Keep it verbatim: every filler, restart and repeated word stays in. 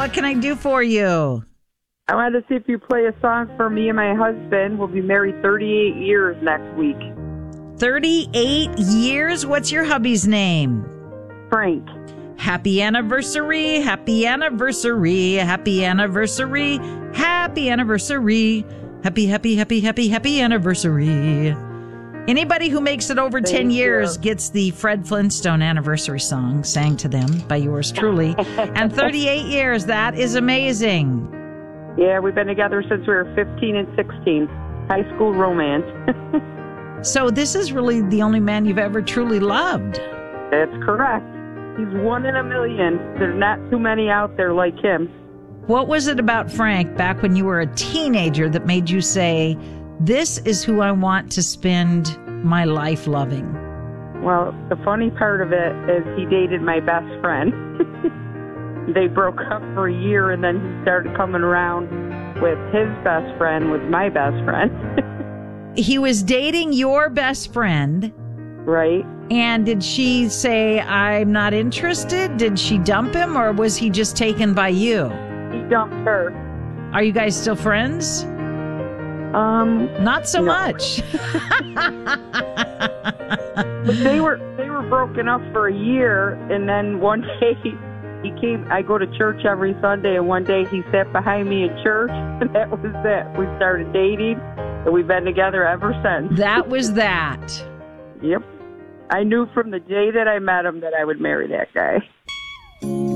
What can I do for you? I wanted to see if you play a song for me and my husband. We'll be married thirty-eight years next week. thirty-eight years? What's your hubby's name? Frank. Happy anniversary, happy anniversary, happy anniversary, happy anniversary, happy, happy, happy, happy, happy anniversary. Anybody who makes it over Thank ten years you. gets the Fred Flintstone anniversary song sang to them by yours truly. And thirty-eight years, that is amazing. Yeah, we've been together since we were fifteen and sixteen. High school romance. So this is really the only man you've ever truly loved. That's correct. He's one in a million. There's not too many out there like him. What was it about Frank back when you were a teenager that made you say, this is who I want to spend my life loving? Well, the funny part of it is he dated my best friend. They broke up for a year, and then he started coming around with his best friend, with my best friend. He was dating your best friend. Right? And did she say, I'm not interested? Did she dump him, or was he just taken by you? He dumped her. Are you guys still friends? Um, Not so no. much. But they were they were broken up for a year, and then one day he came. I go to church every Sunday, and one day he sat behind me in church, and that was it. We started dating, and we've been together ever since. That was that. Yep. I knew from the day that I met him that I would marry that guy.